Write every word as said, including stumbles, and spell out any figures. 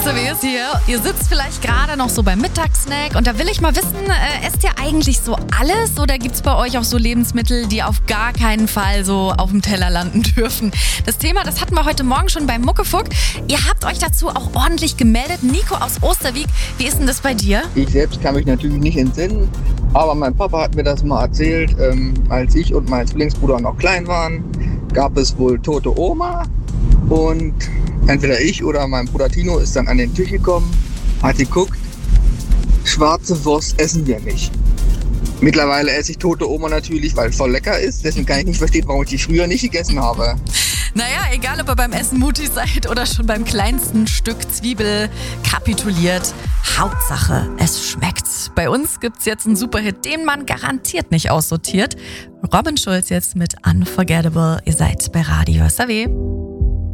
Xavier ist hier. Ihr sitzt vielleicht gerade noch so beim Mittagssnack und da will ich mal wissen, äh, esst ihr eigentlich so alles oder gibt's bei euch auch so Lebensmittel, die auf gar keinen Fall so auf dem Teller landen dürfen? Das Thema, das hatten wir heute Morgen schon beim Muckefuck. Ihr habt euch dazu auch ordentlich gemeldet. Nico aus Osterwieck, wie ist denn das bei dir? Ich selbst kann mich natürlich nicht entsinnen, aber mein Papa hat mir das mal erzählt. Ähm, als ich und mein Zwillingsbruder noch klein waren, gab es wohl tote Oma und entweder ich oder mein Bruder Tino ist dann an den Tisch gekommen, hat geguckt, schwarze Wurst essen wir nicht. Mittlerweile esse ich tote Oma natürlich, weil es voll lecker ist. Deswegen kann ich nicht verstehen, warum ich die früher nicht gegessen habe. Naja, egal ob ihr beim Essen mutig seid oder schon beim kleinsten Stück Zwiebel kapituliert. Hauptsache, es schmeckt. Bei uns gibt's jetzt einen Superhit, den man garantiert nicht aussortiert. Robin Schulz jetzt mit Unforgettable. Ihr seid bei Radio S A W.